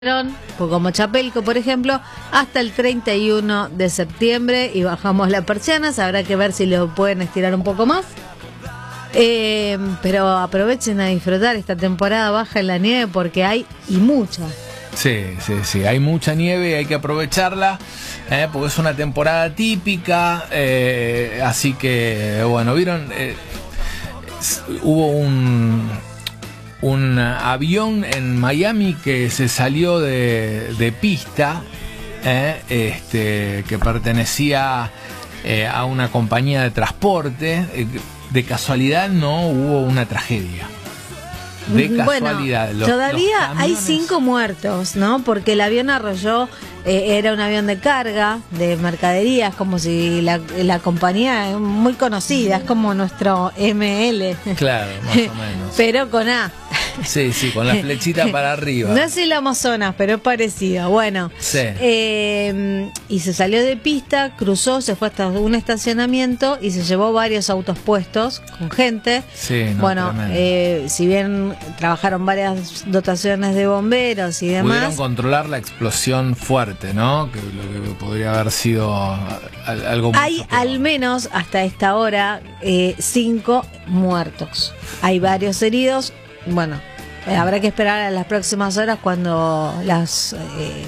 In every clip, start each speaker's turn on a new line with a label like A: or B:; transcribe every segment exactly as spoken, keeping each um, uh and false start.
A: pues como Chapelco, por ejemplo, hasta el treinta y uno de septiembre y bajamos las persianas. Habrá que ver si lo pueden estirar un poco más. Eh, pero aprovechen a disfrutar esta temporada baja en la nieve porque hay y mucha.
B: Sí, sí, sí, hay mucha nieve y hay que aprovecharla, eh, porque es una temporada típica, eh, así que, bueno, vieron, eh, hubo un... un avión en Miami que se salió de, de pista, eh, este, que pertenecía eh, a una compañía de transporte. Eh, de casualidad no hubo una tragedia. De casualidad.
A: Bueno,
B: los,
A: todavía
B: los
A: hay cinco muertos, ¿no? Porque el avión arrolló, eh, era un avión de carga, de mercaderías, como si la, la compañía es muy conocida, es como nuestro M L.
B: Claro, más o menos.
A: Pero con A.
B: Sí, sí, con la flechita para arriba.
A: No es el Amazonas, pero es parecido. Bueno,
B: sí.
A: eh, y se salió de pista, cruzó, se fue hasta un estacionamiento y se llevó varios autos puestos con gente.
B: Sí, no,
A: bueno, eh, si bien trabajaron varias dotaciones de bomberos y demás,
B: pudieron controlar la explosión fuerte, ¿no? Que lo que podría haber sido algo muy
A: hay al menos hasta esta hora eh, cinco muertos. Hay varios heridos. Bueno, eh, habrá que esperar a las próximas horas cuando las eh,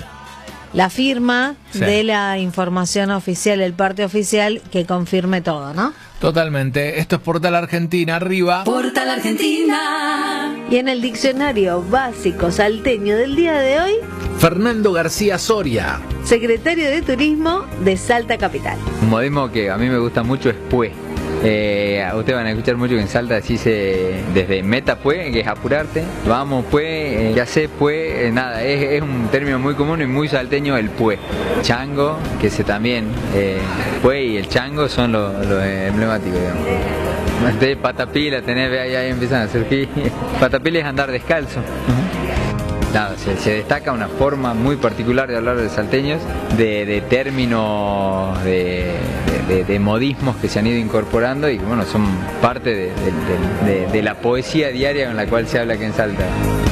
A: la firma sí. de la información oficial, el parte oficial, que confirme todo, ¿no?
B: Totalmente. Esto es Portal Argentina, arriba.
A: Portal Argentina. Y en el diccionario básico salteño del día de hoy,
B: Fernando García Soria,
A: secretario de Turismo de Salta Capital.
C: Un modismo que a mí me gusta mucho es Pue. Eh, ustedes van a escuchar mucho que en Salta así se desde meta pues, que es apurarte, vamos pues, eh, ya sé pues, eh, nada, es, es un término muy común y muy salteño el pues. Chango, que se también, eh, pues y el chango son los lo emblemáticos, digamos. Entonces patapila, tenés, ahí, ahí empiezan a surgir. Patapila es andar descalzo. Nada, se, se destaca una forma muy particular de hablar de salteños, de, de términos, de, de, de, de modismos que se han ido incorporando y que bueno, son parte de, de, de, de la poesía diaria con la cual se habla aquí en Salta.